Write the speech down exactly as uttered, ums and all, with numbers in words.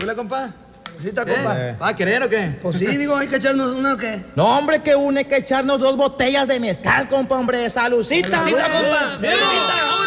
¿Dule, compa? Salucita, compa. ¿Eh? ¿Va a querer o qué? Pues sí, digo, hay que echarnos una o qué. No, hombre, que une que echarnos dos botellas de mezcal, compa, hombre. Salucita. Salucita, compa. Salucita.